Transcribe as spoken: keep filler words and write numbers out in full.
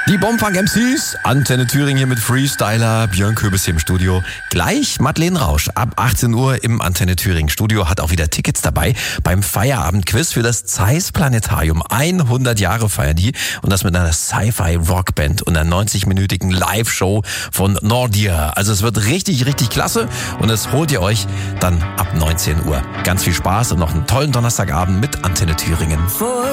Die Bombenfunk M Cs, Antenne Thüringen hier mit Freestyler, Björn Köbis hier im Studio. Gleich Madeleine Rausch ab achtzehn Uhr im Antenne Thüringen Studio, hat auch wieder Tickets dabei beim Feierabendquiz für das Zeiss Planetarium. hundert Jahre feiern die und das mit einer Sci-Fi-Rockband und einer neunzig-minütigen Live-Show von Nordia. Also es wird richtig, richtig klasse und das holt ihr euch dann ab neunzehn Uhr. Ganz viel Spaß und noch einen tollen Donnerstagabend mit Antenne Thüringen.